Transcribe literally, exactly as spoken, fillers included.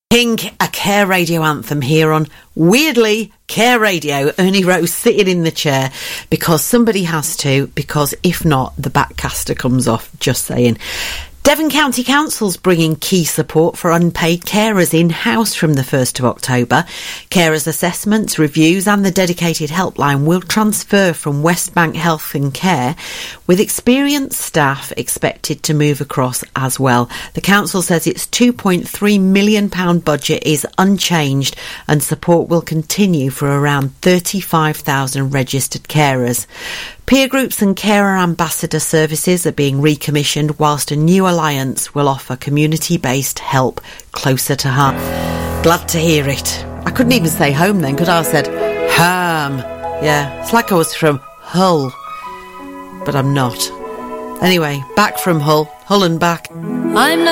Pink, a Care Radio anthem here on Weirdly Care Radio. Ernie Rose sitting in the chair because somebody has to, because if not, the backcaster comes off. Just saying. Devon County Council's bringing key support for unpaid carers in-house from the first of October. Carers' assessments, reviews and the dedicated helpline will transfer from Westbank Health and Care, with experienced staff expected to move across as well. The council says its two point three million pounds budget is unchanged and support will continue for around thirty-five thousand registered carers. Peer groups and carer ambassador services are being recommissioned, whilst a new alliance will offer community-based help closer to home. Glad to hear it. I couldn't even say home then, could I? I said home. Yeah, it's like I was from Hull, but I'm not. Anyway, back from Hull, Hull and back. I'm not